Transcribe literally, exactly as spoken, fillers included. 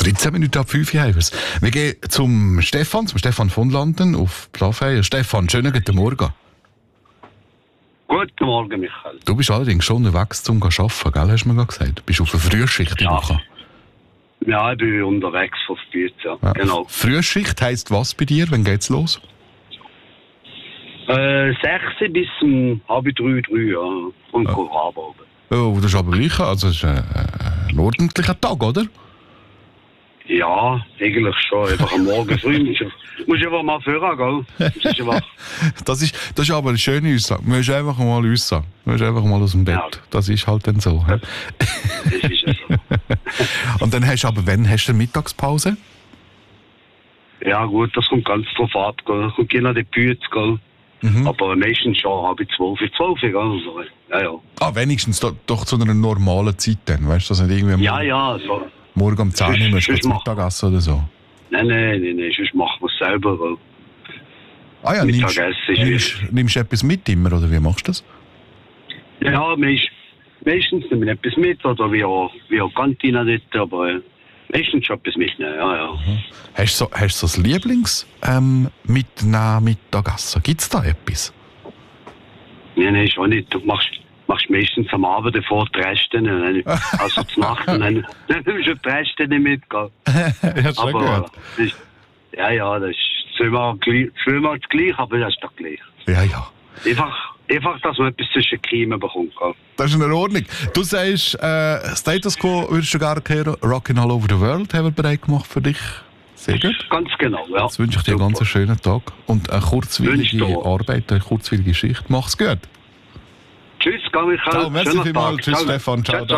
dreizehn Minuten ab fünf Uhr haben wir es. Wir gehen zum Stefan, zum Stefan von Landen auf Plafeier. Stefan, schönen guten Morgen. Guten Morgen, Michael. Du bist allerdings schon unterwegs zum Arbeiten, gell, hast du mir gerade gesagt? Du bist auf einer Frühschicht die Ja. Woche. Ja, ich bin unterwegs von Spitz, ja. Ja. Genau. Frühschicht heisst was bei dir? Wann geht's los? Äh, sechs bis um halb drei, drei, ja. Und ja. Arbeiten. Oh, das ist aber gleich, also das ist ein, ein ordentlicher Tag, oder? Ja, eigentlich schon. Einfach am Morgen früh musst du musst du einfach mal führen, gell? Das ist einfach... Das ist, das ist aber eine schöne Aussage. Du musst einfach mal raus. Du musst einfach mal aus dem Bett. Ja. Das ist halt dann so. Das ist ja so. Und dann hast du aber, wann hast du eine Mittagspause? Ja gut, das kommt ganz drauf ab, gell? Kommt je nach den Bühne, gell? Mhm. Aber meistens schon halb zwölf, zwölf, gell? Also, ja, ja. Ah, wenigstens doch, doch zu einer normalen Zeit dann, weißt du, dass nicht irgendwie Ja, ja, so. morgen um zehn Uhr Sonst- musst du sonst zum mach- Mittagessen oder so. Nein, nein, nein, nein, sonst machen wir es selber, gell? Ah ja, nimmst, Mittagessen ist nimmst, nimmst du etwas mit immer, oder wie machst du das? Ja, meist, meistens nehme ich etwas mit, oder wie auch, wie auch Kantine dort, aber äh, meistens schon etwas mitnehmen, ja, ja. Hast du so, hast du so das Lieblings ähm, mitnehmen Mittagessen? Gibt es da etwas? Nein, nein, schon nicht. Du machst, machst meistens am Abend davor die Reste, ne? Also zur Nacht, und dann, dann nimmst du die Reste nicht mit, gell? Ja, schon Aber, gut. das ist, ja, ja, das ist zweimal, gleich- zweimal das Gleiche, aber das ist doch gleich. Ja, ja. Einfach, einfach, dass man etwas zwischen die Kiemen bekommt, gell? Das ist in Ordnung. Du sagst, äh, Status Quo würdest du gerne hören. Rockin' All Over the World haben wir bereit gemacht für dich. Sehr gut. Ganz genau, ja. Jetzt wünsche ich dir einen ganz Super. schönen Tag und eine kurzweilige Wünsch dir. Arbeit, eine kurzweilige Schicht. Mach's gut. Tschüss, gell, Michael. Ciao, merci Schönen vielmals. Tag. Tschüss, Ciao. Stefan. Ciao, Ciao, ciao.